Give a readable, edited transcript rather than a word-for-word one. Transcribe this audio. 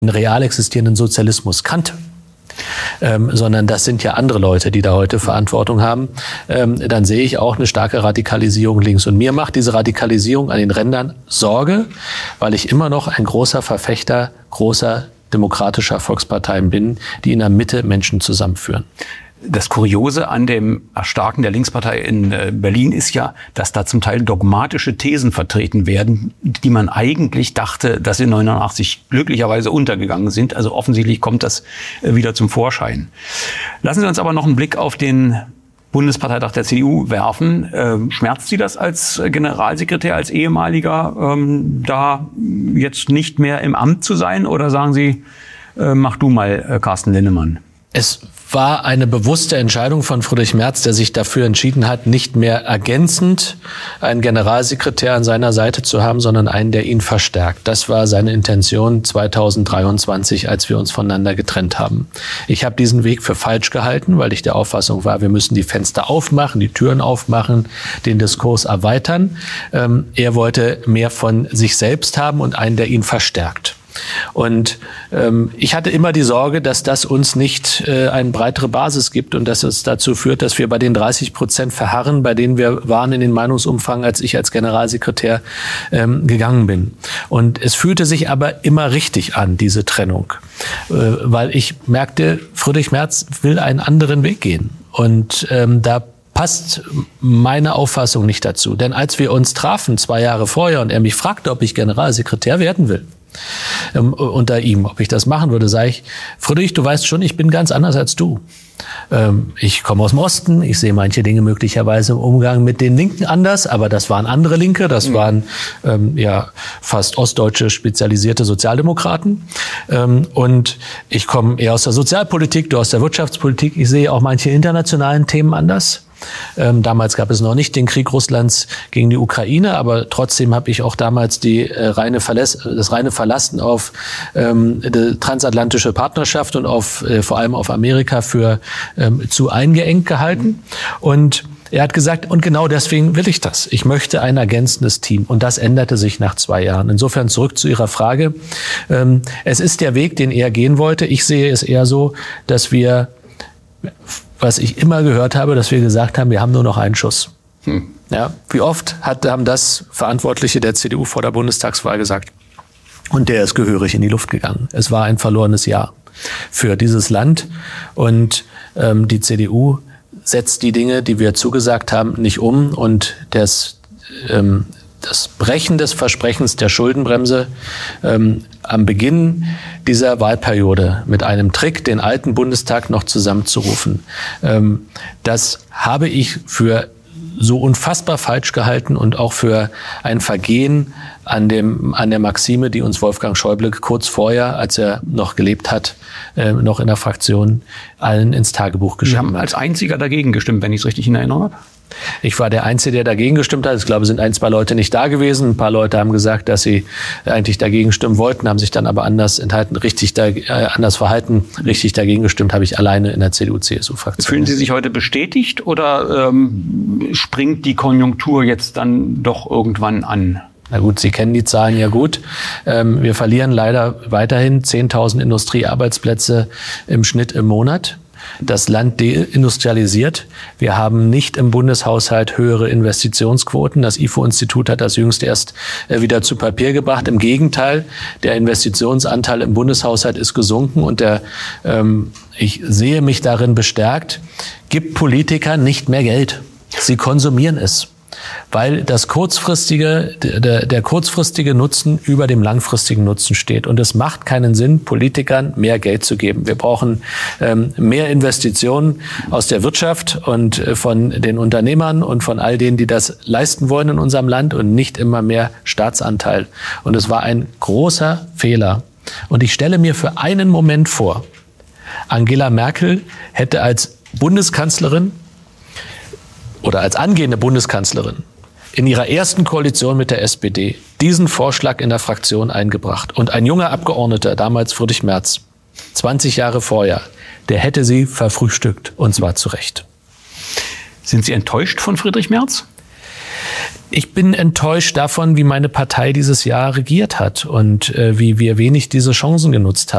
real existierenden Sozialismus kannte, sondern das sind ja andere Leute, die da heute Verantwortung haben, dann sehe ich auch eine starke Radikalisierung links. Und mir macht diese Radikalisierung an den Rändern Sorge, weil ich immer noch ein großer Verfechter großer demokratischer Volksparteien bin, die in der Mitte Menschen zusammenführen. Das Kuriose an dem Erstarken der Linkspartei in Berlin ist ja, dass da zum Teil dogmatische Thesen vertreten werden, die man eigentlich dachte, dass in 89 glücklicherweise untergegangen sind. Also offensichtlich kommt das wieder zum Vorschein. Lassen Sie uns aber noch einen Blick auf den Bundesparteitag der CDU werfen. Schmerzt Sie das als Generalsekretär, als ehemaliger, da jetzt nicht mehr im Amt zu sein? Oder sagen Sie, mach du mal, Carsten Linnemann? Es war eine bewusste Entscheidung von Friedrich Merz, der sich dafür entschieden hat, nicht mehr ergänzend einen Generalsekretär an seiner Seite zu haben, sondern einen, der ihn verstärkt. Das war seine Intention 2023, als wir uns voneinander getrennt haben. Ich habe diesen Weg für falsch gehalten, weil ich der Auffassung war, wir müssen die Fenster aufmachen, die Türen aufmachen, den Diskurs erweitern. Er wollte mehr von sich selbst haben und einen, der ihn verstärkt. Und ich hatte immer die Sorge, dass das uns nicht eine breitere Basis gibt und dass es dazu führt, dass wir bei den 30% verharren, bei denen wir waren in den Meinungsumfragen, als ich als Generalsekretär gegangen bin. Und es fühlte sich aber immer richtig an, diese Trennung, weil ich merkte, Friedrich Merz will einen anderen Weg gehen. Und da passt meine Auffassung nicht dazu. Denn als wir uns trafen 2 Jahre vorher und er mich fragte, ob ich Generalsekretär werden will, unter ihm, ob ich das machen würde, sage ich, Friedrich, du weißt schon, ich bin ganz anders als du. Ich komme aus dem Osten, ich sehe manche Dinge möglicherweise im Umgang mit den Linken anders, aber das waren andere Linke, das waren fast ostdeutsche spezialisierte Sozialdemokraten. Und ich komme eher aus der Sozialpolitik, du aus der Wirtschaftspolitik. Ich sehe auch manche internationalen Themen anders. Damals gab es noch nicht den Krieg Russlands gegen die Ukraine, aber trotzdem habe ich auch damals das reine Verlassen auf die transatlantische Partnerschaft und vor allem auf Amerika für zu eingeengt gehalten. Und er hat gesagt, und genau deswegen will ich das. Ich möchte ein ergänzendes Team. Und das änderte sich nach 2 Jahren. Insofern zurück zu Ihrer Frage. Es ist der Weg, den er gehen wollte. Ich sehe es eher so, dass wir, was ich immer gehört habe, dass wir gesagt haben, wir haben nur noch einen Schuss. Ja, wie oft haben das Verantwortliche der CDU vor der Bundestagswahl gesagt? Und der ist gehörig in die Luft gegangen. Es war ein verlorenes Jahr für dieses Land. Und die CDU setzt die Dinge, die wir zugesagt haben, nicht um. Und das Brechen des Versprechens der Schuldenbremse am Beginn dieser Wahlperiode mit einem Trick, den alten Bundestag noch zusammenzurufen, das habe ich für so unfassbar falsch gehalten und auch für ein Vergehen an der Maxime, die uns Wolfgang Schäuble kurz vorher, als er noch gelebt hat, noch in der Fraktion, allen ins Tagebuch geschrieben hat. Sie haben als einziger dagegen gestimmt, wenn ich es richtig in Erinnerung habe? Ich war der Einzige, der dagegen gestimmt hat. Ich glaube, es sind 1, 2 Leute nicht da gewesen. Ein paar Leute haben gesagt, dass sie eigentlich dagegen stimmen wollten, haben sich dann aber anders verhalten. Richtig dagegen gestimmt habe ich alleine in der CDU-CSU-Fraktion. Fühlen Sie sich heute bestätigt oder springt die Konjunktur jetzt dann doch irgendwann an? Na gut, Sie kennen die Zahlen ja gut. Wir verlieren leider weiterhin 10.000 Industriearbeitsplätze im Schnitt im Monat. Das Land deindustrialisiert. Wir haben nicht im Bundeshaushalt höhere Investitionsquoten. Das IFO-Institut hat das jüngst erst wieder zu Papier gebracht. Im Gegenteil, der Investitionsanteil im Bundeshaushalt ist gesunken und ich sehe mich darin bestärkt, gibt Politikern nicht mehr Geld. Sie konsumieren es. Weil der kurzfristige Nutzen über dem langfristigen Nutzen steht. Und es macht keinen Sinn, Politikern mehr Geld zu geben. Wir brauchen mehr Investitionen aus der Wirtschaft und von den Unternehmern und von all denen, die das leisten wollen in unserem Land und nicht immer mehr Staatsanteil. Und es war ein großer Fehler. Und ich stelle mir für einen Moment vor, Angela Merkel hätte als Bundeskanzlerin oder als angehende Bundeskanzlerin in ihrer ersten Koalition mit der SPD diesen Vorschlag in der Fraktion eingebracht. Und ein junger Abgeordneter, damals Friedrich Merz, 20 Jahre vorher, der hätte sie verfrühstückt, und zwar zu Recht. Sind Sie enttäuscht von Friedrich Merz? Ich bin enttäuscht davon, wie meine Partei dieses Jahr regiert hat und wie wir wenig diese Chancen genutzt haben.